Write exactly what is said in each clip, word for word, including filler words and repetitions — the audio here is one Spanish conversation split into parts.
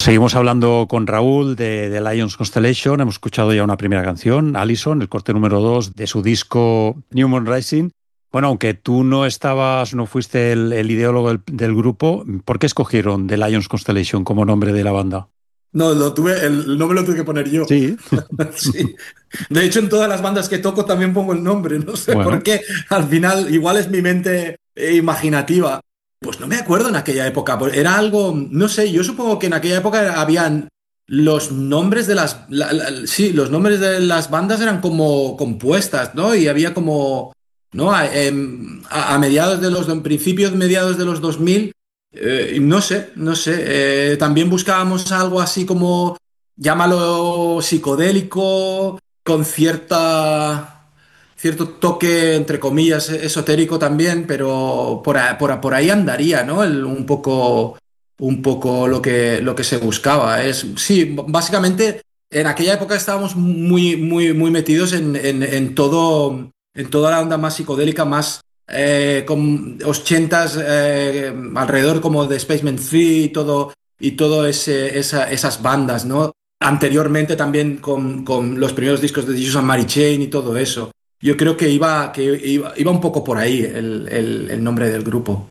Seguimos hablando con Raúl de, de Lions Constellation. Hemos escuchado ya una primera canción, Allison, el corte número dos de su disco New Moon Rising. Bueno, aunque tú no estabas, no fuiste el, el ideólogo del, del grupo, ¿por qué escogieron The Lions Constellation como nombre de la banda? No, lo tuve, el nombre lo tuve que poner yo. Sí, Sí. De hecho, en todas las bandas que toco también pongo el nombre. No sé por bueno, qué. Al final, igual es mi mente eh, imaginativa. Pues no me acuerdo en aquella época. Pues era algo, no sé, yo supongo que en aquella época habían los nombres de las, la- la- sí, los nombres de las bandas eran como compuestas, ¿no? Y había como, ¿no? A, em, a- a mediados de los, en principios, mediados de los dos mil, eh, no sé, no sé. Eh, también buscábamos algo así como, llámalo psicodélico, con cierta cierto toque, entre comillas, esotérico también, pero por, a- por, a- por ahí andaría, ¿no? El- un poco, un poco lo que, lo que se buscaba. Es, sí, básicamente en aquella época estábamos muy, muy, muy metidos en, en- en todo, en toda la onda más psicodélica, más eh, con ochentas, eh, alrededor como de Spaceman Three y todo, y todo ese, esa- esas bandas, ¿no? Anteriormente también con, con los primeros discos de Jesus and Mary Chain y todo eso. Yo creo que iba, que iba, iba un poco por ahí el, el- el nombre del grupo.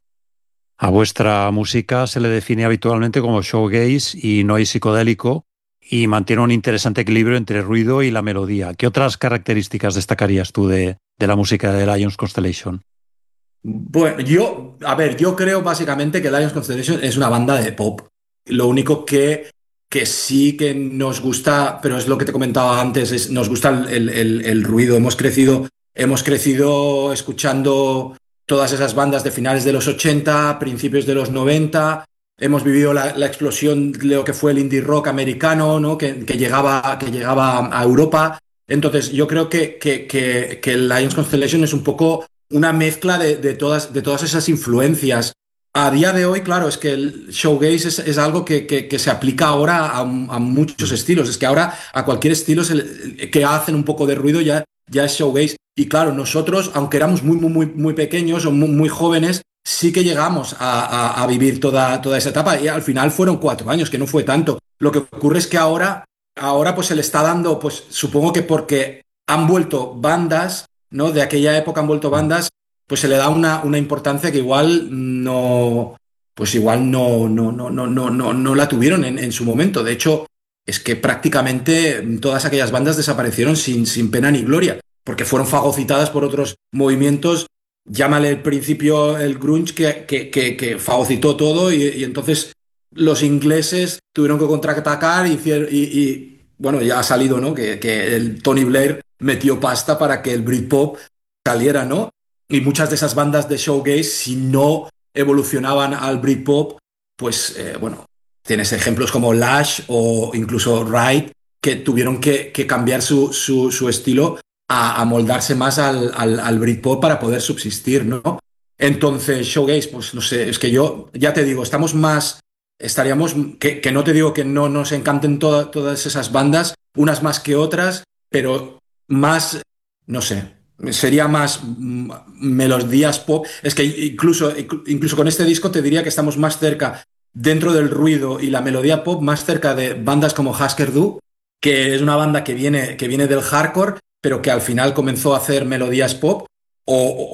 a vuestra música se le define habitualmente como shoegaze y noise psicodélico y mantiene un interesante equilibrio entre ruido y la melodía. ¿Qué otras características destacarías tú de, de la música de Lions Constellation? Bueno, yo, a ver, yo creo básicamente que Lions Constellation es una banda de pop. Lo único que, que sí que nos gusta, pero es lo que te comentaba antes, es, nos gusta el, el- el ruido. Hemos crecido, hemos crecido escuchando todas esas bandas de finales de los ochenta, principios de los noventa. Hemos vivido la, la explosión de lo que fue el indie rock americano, ¿no? Que, que llegaba, que llegaba a Europa. Entonces, yo creo que, que, que, que el Lions Constellation es un poco una mezcla de, de todas, de todas esas influencias. A día de hoy, claro, es que el showgaze es, es algo que, que- que se aplica ahora a, a muchos estilos. Es que ahora a cualquier estilo se le- que hacen un poco de ruido ya, ya es showgaze. Y claro, nosotros, aunque éramos muy, muy, muy, muy pequeños o muy, muy jóvenes, sí que llegamos a, a- a vivir toda, toda esa etapa. Y al final fueron cuatro años, que no fue tanto. Lo que ocurre es que ahora, ahora pues se le está dando, pues supongo que porque han vuelto bandas, ¿no? De aquella época han vuelto bandas, pues se le da una, una importancia que igual no, pues igual no, no, no, no, no, no, no la tuvieron en, en su momento. De hecho, es que prácticamente todas aquellas bandas desaparecieron sin, sin pena ni gloria, porque fueron fagocitadas por otros movimientos. Llámale al principio el grunge que, que, que, que fagocitó todo y, y entonces los ingleses tuvieron que contraatacar y, y, y bueno, ya ha salido, ¿no? Que, que el Tony Blair metió pasta para que el Britpop saliera, ¿no? Y muchas de esas bandas de showgaze, si no evolucionaban al Britpop, pues, eh, bueno, tienes ejemplos como Lash o incluso Ride, que tuvieron que, que cambiar su, su, su estilo a, a, moldarse más al, al, al Britpop para poder subsistir, ¿no? Entonces, showgaze, pues no sé, es que yo, ya te digo, estamos más, estaríamos, que, que no te digo que no nos encanten to todas esas bandas, unas más que otras, pero más, no sé, sería más mm, melodías pop. Es que incluso, incluso con este disco te diría que estamos más cerca, dentro del ruido y la melodía pop, más cerca de bandas como Husker Du, que es una banda que viene, que viene del hardcore, pero que al final comenzó a hacer melodías pop, o,